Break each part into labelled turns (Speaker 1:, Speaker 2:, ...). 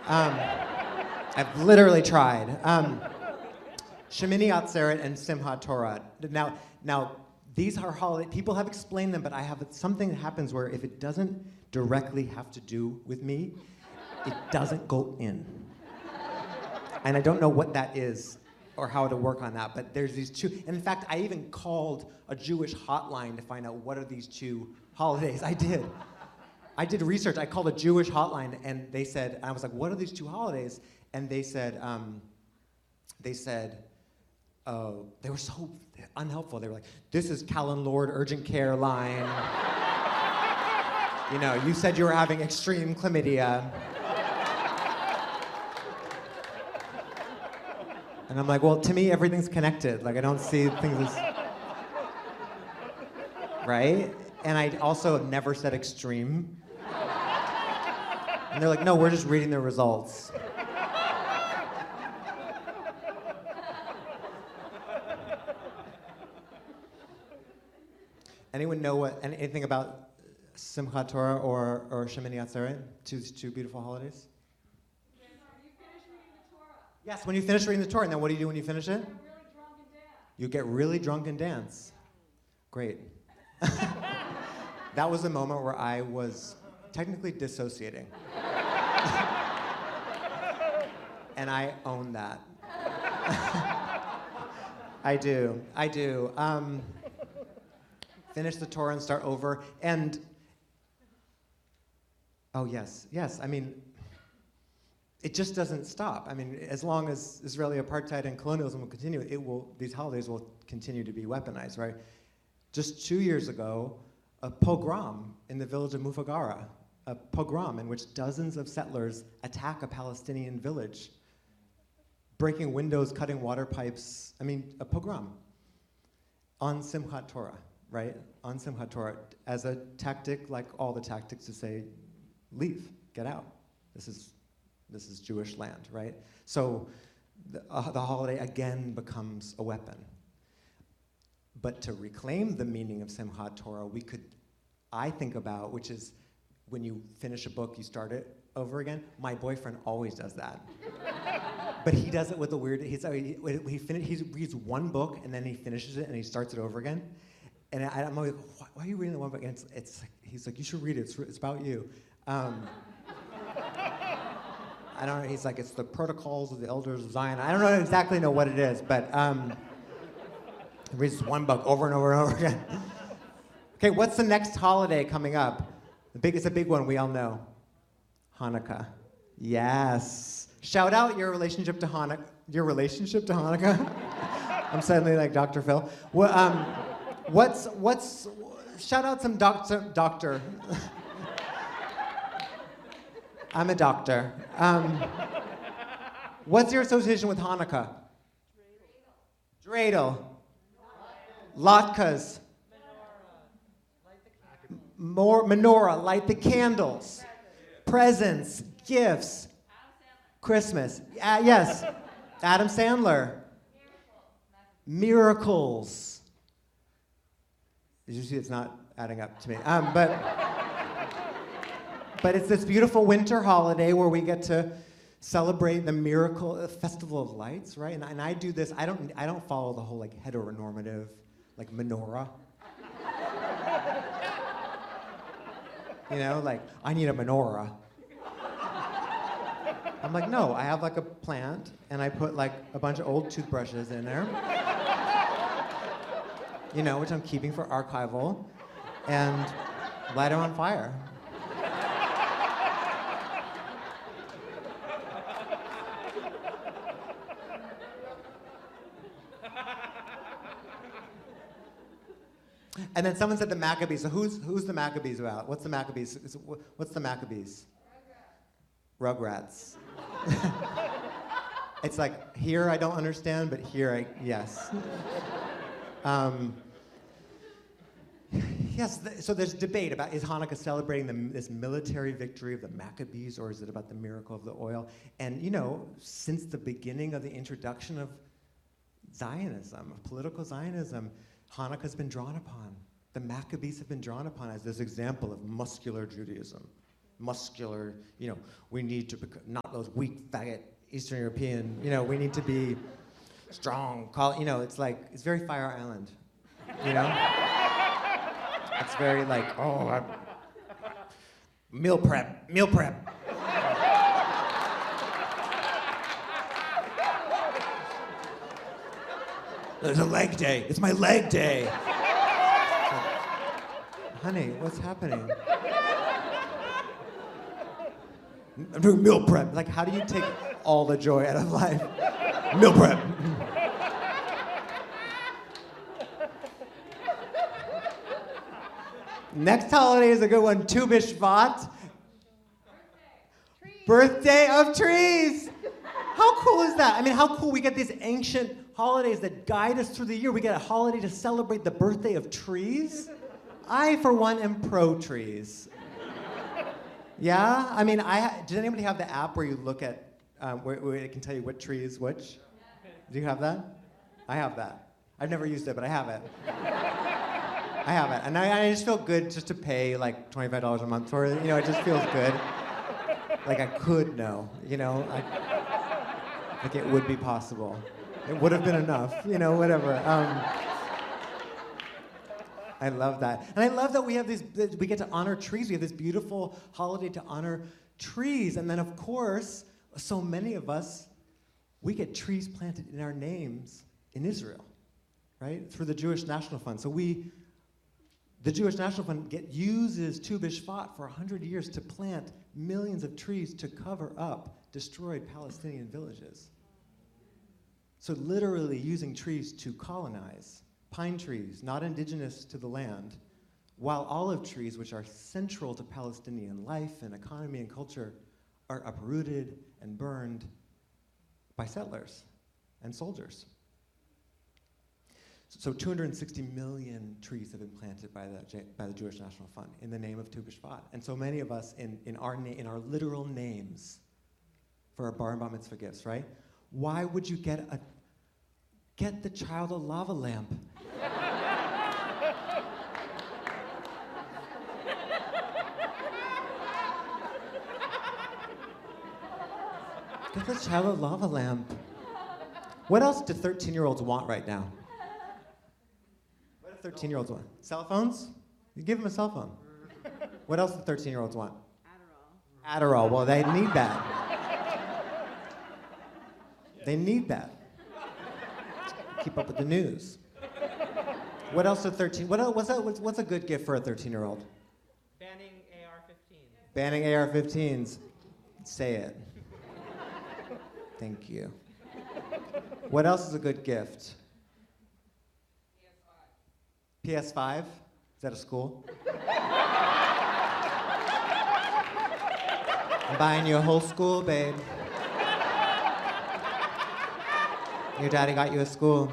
Speaker 1: Um, I've literally tried. Shemini Atzeret and Simchat Torah. Now, these are holiday. People have explained them, but I have something that happens where if it doesn't directly have to do with me, it doesn't go in. And I don't know what that is or how to work on that, but there's these two. And in fact, I even called a Jewish hotline to find out what are these two holidays. I did research. I called a Jewish hotline, and they said, and I was like, what are these two holidays? And they said, oh, they were so unhelpful. They were like, this is Callan Lord urgent care line. You know, you said you were having extreme chlamydia. And I'm like, well, to me, everything's connected. Like, I don't see things as... Right? And I also have never said extreme. And they're like, no, we're just reading the results. Anyone know anything about Simchat Torah or Shemini Atzeret? Two beautiful holidays?
Speaker 2: Yes, you finish reading the Torah.
Speaker 1: Yes, when you finish reading the Torah, and then what do you do when you finish it?
Speaker 2: Get really drunk and dance.
Speaker 1: You get really drunk and dance. Great. That was the moment where I was technically dissociating. And I own that. I do. Finish the Torah and start over. And, oh yes, I mean, it just doesn't stop. I mean, as long as Israeli apartheid and colonialism will continue, these holidays will continue to be weaponized, right? Just 2 years ago, a pogrom in the village of Mufagara, a pogrom in which dozens of settlers attack a Palestinian village, breaking windows, cutting water pipes. I mean, a pogrom on Simchat Torah, right? On Simchat Torah, as a tactic, like all the tactics to say, leave, get out. This is Jewish land, right? So the holiday again becomes a weapon. But to reclaim the meaning of Simchat Torah, I think about, which is when you finish a book, you start it over again. My boyfriend always does that. But he does it with a weird, he reads one book and then he finishes it and he starts it over again. And I'm like, why are you reading the one book? And he's like, you should read it, it's about you. I don't know, he's like, it's the protocols of the elders of Zion. I don't exactly know what it is, but he reads one book over and over and over again. Okay, what's the next holiday coming up? It's a big one we all know. Hanukkah. Yes. Shout out your relationship to Hanukkah. Your relationship to Hanukkah? I'm suddenly like Dr. Phil. Shout out some doctor. I'm a doctor. What's your association with Hanukkah? Dreidel. Latkes. Menorah, light the candles. Presents, gifts. Christmas. Yes. Adam Sandler. Miracles. Did you see it's not adding up to me? But it's this beautiful winter holiday where we get to celebrate the miracle, festival of lights, right? And I do this. I don't follow the whole like heteronormative, like menorah. You know, like I need a menorah. I'm like, no, I have like a plant and I put like a bunch of old toothbrushes in there. You know, which I'm keeping for archival, and light them on fire. And then someone said the Maccabees. So who's the Maccabees about? What's the Maccabees? What's the Maccabees? Rugrats. It's like, here I don't understand, but here yes. Yes, so there's debate about, is Hanukkah celebrating this military victory of the Maccabees, or is it about the miracle of the oil? And you know, since the beginning of the introduction of Zionism, of political Zionism, Hanukkah's been drawn upon. The Maccabees have been drawn upon as this example of muscular Judaism, muscular, we need to become not those weak, faggot Eastern European, we need to be strong. It's like, it's very Fire Island, It's very like, meal prep. There's a leg day. It's my leg day. Honey, what's happening? I'm doing meal prep. Like, how do you take all the joy out of life? Meal prep. Next holiday is a good one. Tu B'Shvat. Birthday of trees. How cool is that? I mean, how cool we get these ancient holidays that guide us through the year. We get a holiday to celebrate the birthday of trees. I, for one, am pro trees. Yeah? I mean, does anybody have the app where you look at, where it can tell you what tree is which? Do you have that? I have that. I've never used it, but I have it. I have it. And I just feel good just to pay like $25 a month for it. It just feels good. Like I could know, like it would be possible. It would have been enough, whatever. I love that. And I love that we get to honor trees. We have this beautiful holiday to honor trees. And then, of course, so many of us, we get trees planted in our names in Israel, right? Through the Jewish National Fund. So the Jewish National Fund uses Tu B'Shvat for 100 years to plant millions of trees to cover up destroyed Palestinian villages. So literally using trees to colonize. Pine trees, not indigenous to the land, while olive trees, which are central to Palestinian life and economy and culture, are uprooted and burned by settlers and soldiers. So 260 million trees have been planted by the Jewish National Fund in the name of Tu B'Shvat. And so many of us in our literal names for our bar and bat mitzvah gifts, right? Why would you get the child a lava lamp? Get the child a lava lamp. What else do 13-year-olds want right now? What do 13-year-olds want? Cell phones? You give them a cell phone. What else do 13-year-olds want? Adderall. Well, they need that. They need that. Keep up with the news. What else do 13? What's a good gift for a 13-year-old?
Speaker 3: Banning AR-15s.
Speaker 1: Banning AR-15s. Say it. Thank you. What else is a good gift? PS5. Is that a school? I'm buying you a whole school, babe. Your daddy got you a school.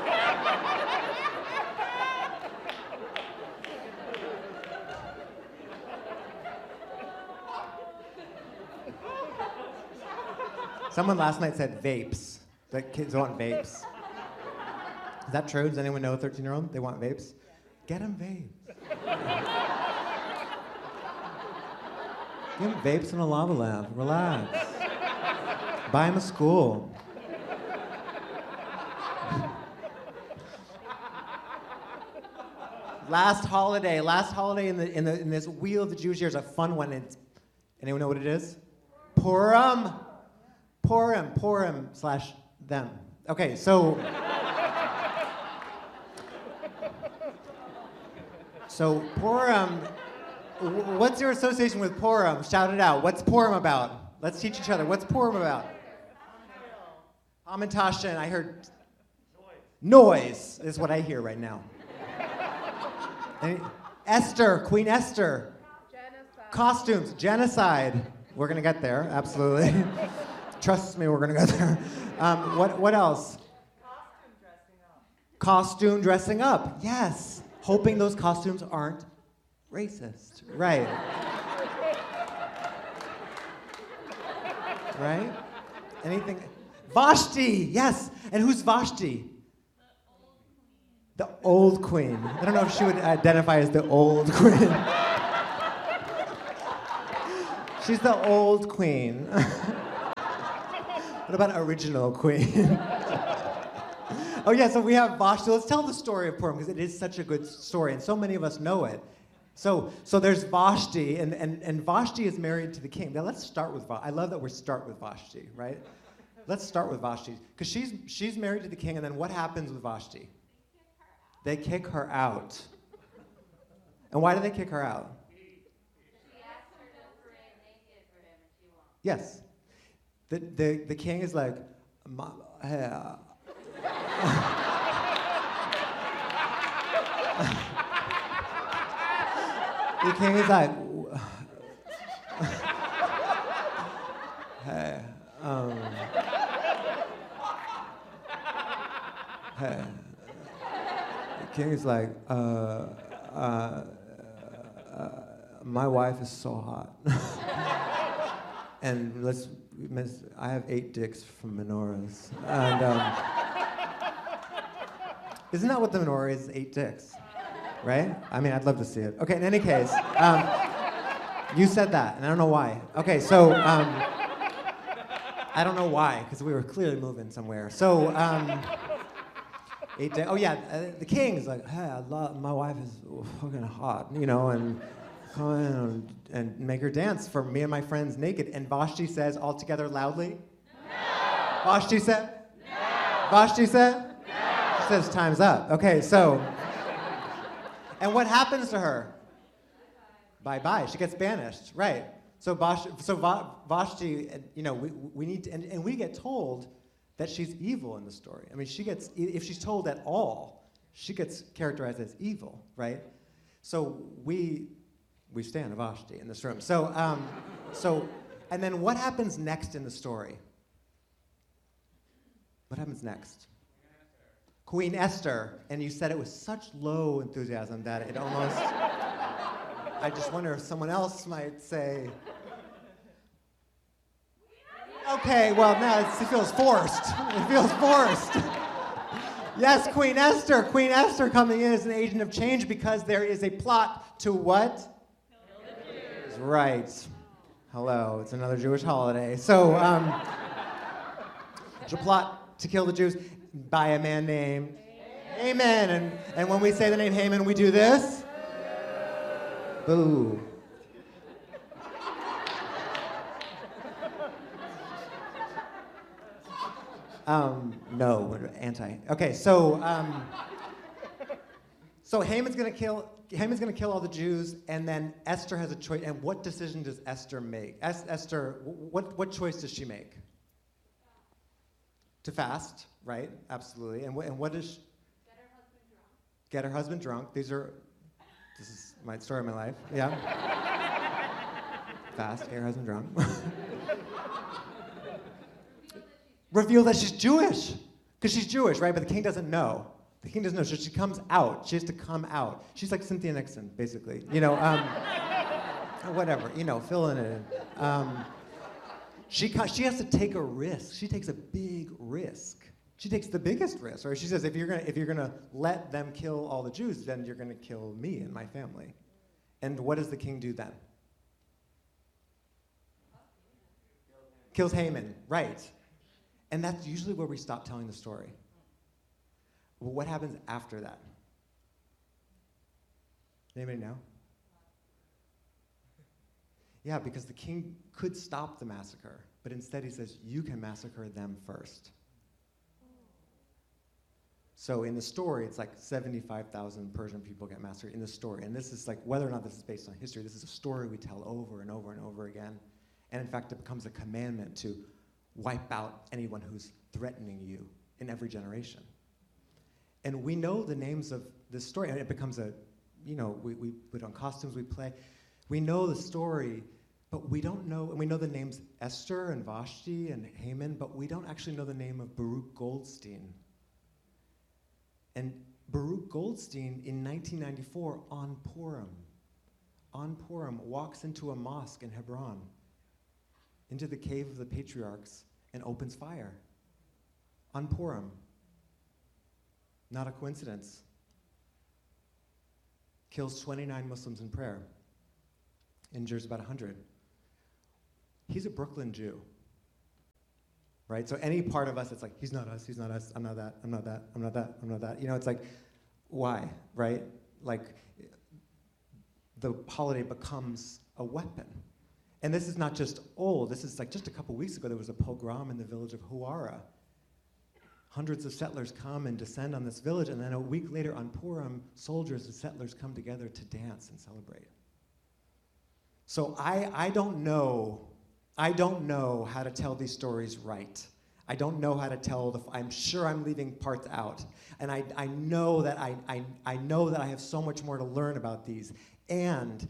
Speaker 1: Someone last night said vapes. That kids want vapes. Is that true? Does anyone know a 13-year-old? They want vapes? Get them vapes. Give them vapes and a lava lamp. Relax. Buy them a school. Last holiday in this wheel of the Jewish year is a fun one. Anyone know what it is? Purim. Purim / them. Okay, so Purim, what's your association with Purim? Shout it out. What's Purim about? Let's teach each other. What's Purim about? Hamantash, I heard noise is what I hear right now. Esther, Queen Esther.
Speaker 2: Genocide.
Speaker 1: Costumes, genocide. We're gonna get there, absolutely. Trust me, we're gonna get there. What else? Costume dressing up, yes. Hoping those costumes aren't racist, right? Right? Anything? Vashti, yes. And who's Vashti? The old queen. I don't know if she would identify as the old queen. She's the old queen. What about original queen? Oh yeah, so we have Vashti. Let's tell the story of Purim because it is such a good story, and so many of us know it. So there's Vashti, and Vashti is married to the king. Now let's start with Vashti. I love that we start with Vashti, right? Let's start with Vashti because she's married to the king, and then what happens with Vashti? They kick her out. And why do they kick her out?
Speaker 4: She asked her to pray naked for him, and she won't.
Speaker 1: Yes. The king is like, the king is like, hey, hey. The king is like, my wife is so hot. And I have 8 dicks from menorahs. And isn't that what the menorah is? 8 dicks, right? I mean, I'd love to see it. Okay, in any case, you said that, and I don't know why. Okay, so I don't know why, because we were clearly moving somewhere. So 8 dicks. Oh yeah, the king's like, hey, my wife is fucking hot, you know, and come in and make her dance for me and my friends naked. And Vashti says all together loudly, no! Vashti said, no! Vashti said, no! She says time's up. Okay, so, and what happens to her? Bye-bye. She gets banished, right? So Vashti, you know, we need to, and we get told that she's evil in the story. I mean, if she's told at all, she gets characterized as evil, right? So we stand Vashti in this room. So, and then what happens next in the story? What happens next? Queen Esther. And you said it was such low enthusiasm that it almost, I just wonder if someone else might say, okay, well, now it feels forced. It feels forced. Yes, Queen Esther. Queen Esther coming in as an agent of change because there is a plot to what? Right. Hello, it's another Jewish holiday. So, there's a plot to kill the Jews by a man named Haman. And when we say the name Haman, we do this. Boo. No, we're anti. Okay, so Haman's gonna kill all the Jews, and then Esther has a choice. And what decision does Esther make? Esther, what choice does she make? To fast, right? Absolutely. And what does? Get her husband drunk. This is my story of my life. Yeah. Fast, get her husband drunk. Reveal that she's Jewish, because she's Jewish, right? But the king doesn't know. The king doesn't know, so she comes out. She has to come out. She's like Cynthia Nixon, basically. You know, whatever. You know, fill in it. She has to take a risk. She takes a big risk. She takes the biggest risk, right? She says, if you're gonna let them kill all the Jews, then you're gonna kill me and my family. And what does the king do then? Kills Haman, right? And that's usually where we stop telling the story. Well, what happens after that? Anybody know? Yeah, because the king could stop the massacre, but instead he says, you can massacre them first. So in the story, it's like 75,000 Persian people get massacred in the story. And this is like, whether or not this is based on history, this is a story we tell over and over and over again. And in fact, it becomes a commandment to wipe out anyone who's threatening you in every generation. And we know the names of this story, and it becomes a, you know, we put on costumes, we play. We know the story, but we don't know, and we know the names Esther and Vashti and Haman, but we don't actually know the name of Baruch Goldstein. And Baruch Goldstein in 1994 on Purim, walks into a mosque in Hebron, into the cave of the patriarchs, and opens fire on Purim. Not a coincidence. Kills 29 Muslims in prayer. Injures about 100. he's a Brooklyn Jew. Right? So any part of us, it's like, he's not us, I'm not that, I'm not that, I'm not that, I'm not that. You know, it's like, why, right? Like, the holiday becomes a weapon. And this is not just old, this is like just a couple weeks ago, there was a pogrom in the village of Huara. Hundreds of settlers come and descend on this village, and then a week later on Purim, soldiers and settlers come together to dance and celebrate. So I don't know how to tell these stories right. I don't know how to tell I'm sure I'm leaving parts out. And I know that I know that I have so much more to learn about these. And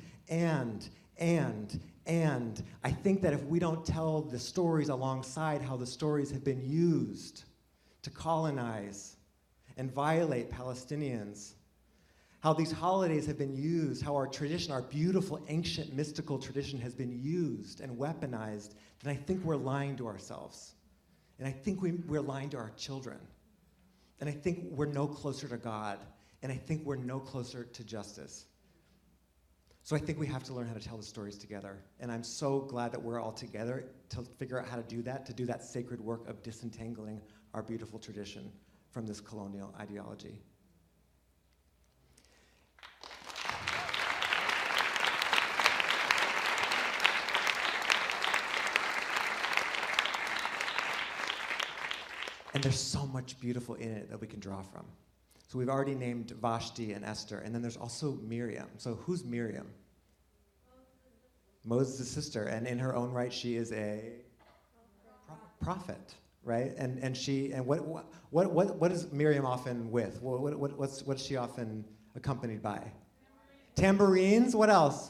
Speaker 1: I think that if we don't tell the stories alongside how the stories have been used to colonize and violate Palestinians, how these holidays have been used, how our tradition, our beautiful, ancient, mystical tradition has been used and weaponized, then I think we're lying to ourselves. And I think we're lying to our children. And I think we're no closer to God. And I think we're no closer to justice. So I think we have to learn how to tell the stories together. And I'm so glad that we're all together to figure out how to do that sacred work of disentangling our beautiful tradition from this colonial ideology. And there's so much beautiful in it that we can draw from. So we've already named Vashti and Esther, and then there's also Miriam. So who's Miriam? Moses' sister, and in her own right, she is a prophet, right? And what is Miriam often with? What's she often accompanied by? Tambourines. What else?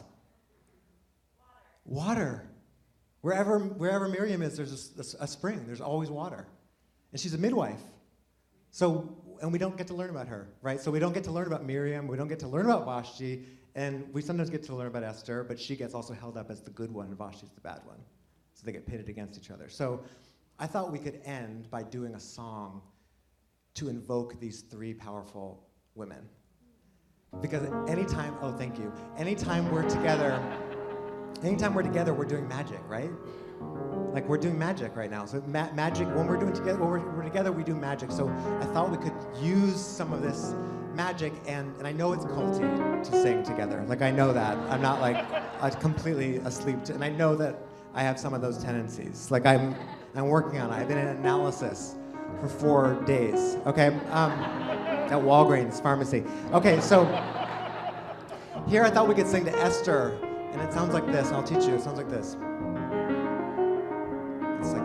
Speaker 1: Water. Wherever Miriam is, there's a spring. There's always water. And she's a midwife. So, and we don't get to learn about her, right? So we don't get to learn about Miriam, we don't get to learn about Vashti, and we sometimes get to learn about Esther, but she gets also held up as the good one, and Vashti's the bad one. So they get pitted against each other. So I thought we could end by doing a song to invoke these three powerful women. Because anytime we're together, we're doing magic, right? Like we're doing magic right now. So magic, when we're together, we do magic. So I thought we could use some of this magic, and I know it's culty to sing together. Like I know that. I'm not like completely asleep, and I know that I have some of those tendencies. Like I'm working on it. I've been in analysis for 4 days, okay? At Walgreens Pharmacy. Okay, so here I thought we could sing to Esther, and it sounds like this. I'll teach you. It sounds like this.